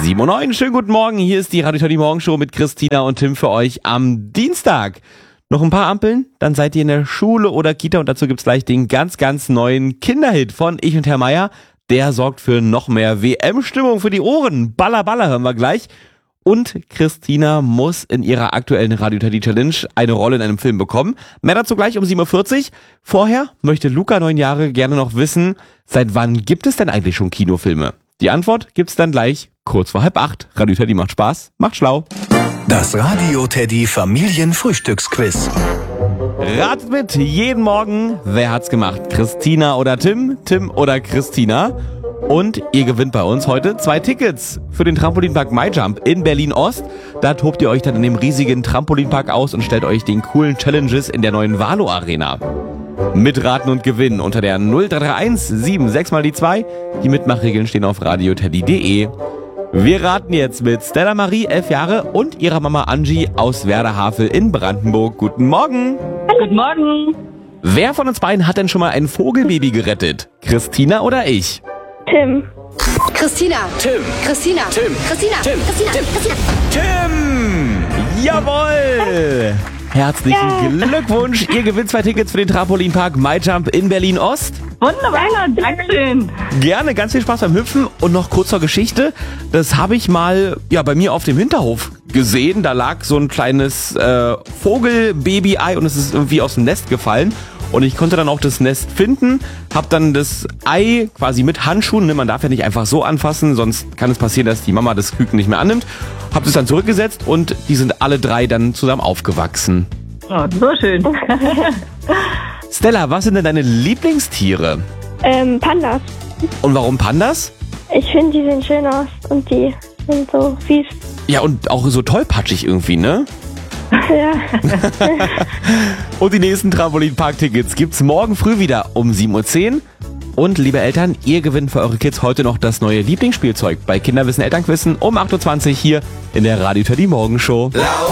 7:09, schönen guten Morgen. Hier ist die Radio Teddy Morgenshow mit Christina und Tim für euch am Dienstag. Noch ein paar Ampeln, dann seid ihr in der Schule oder Kita und dazu gibt's gleich den ganz, ganz neuen Kinderhit von Ich und Herr Meier. Der sorgt für noch mehr WM-Stimmung für die Ohren. Baller, Baller hören wir gleich. Und Christina muss in ihrer aktuellen Radio Teddy Challenge eine Rolle in einem Film bekommen. Mehr dazu gleich um 7:40 Uhr. Vorher möchte Luca, 9 Jahre, gerne noch wissen, seit wann gibt es denn eigentlich schon Kinofilme? Die Antwort gibt's dann gleich kurz vor 7:30. Radio Teddy macht Spaß, macht schlau. Das Radio Teddy Familienfrühstücksquiz. Ratet mit jeden Morgen, wer hat's gemacht? Christina oder Tim? Tim oder Christina? Und ihr gewinnt bei uns heute 2 Tickets für den Trampolinpark MyJump in Berlin-Ost. Da tobt ihr euch dann in dem riesigen Trampolinpark aus und stellt euch den coolen Challenges in der neuen Valo Arena. Mitraten und gewinnen unter der 0331 76 mal die 2. Die Mitmachregeln stehen auf radioteddy.de. Wir raten jetzt mit Stella Marie, 11 Jahre, und ihrer Mama Angie aus Werderhavel in Brandenburg. Guten Morgen. Guten Morgen. Wer von uns beiden hat denn schon mal ein Vogelbaby gerettet? Christina oder ich? Tim. Christina. Tim. Christina. Tim. Christina. Tim. Christina. Tim. Christina. Tim! Jawohl! Herzlichen Glückwunsch! Ihr gewinnt 2 Tickets für den Trampolinpark MyJump in Berlin-Ost. Wunderbar, Dankeschön. Gerne, ganz viel Spaß beim Hüpfen. Und noch kurz zur Geschichte. Das habe ich mal bei mir auf dem Hinterhof gesehen. Da lag so ein kleines Vogelbaby-Ei und es ist irgendwie aus dem Nest gefallen. Und ich konnte dann auch das Nest finden, hab dann das Ei quasi mit Handschuhen, man darf ja nicht einfach so anfassen, sonst kann es passieren, dass die Mama das Küken nicht mehr annimmt. Hab es dann zurückgesetzt und die sind alle 3 dann zusammen aufgewachsen. Oh, so schön. Stella, was sind denn deine Lieblingstiere? Pandas. Und warum Pandas? Ich finde, die sehen schön aus und die sind so fies. Ja, und auch so tollpatschig irgendwie, ne? Ja. Und die nächsten Trampolinpark-Tickets gibt's morgen früh wieder um 7:10 Uhr. Und liebe Eltern, ihr gewinnt für eure Kids heute noch das neue Lieblingsspielzeug bei Kinderwissen Elternquissen um 8:20 Uhr hier in der Radio Teddy Morgenshow.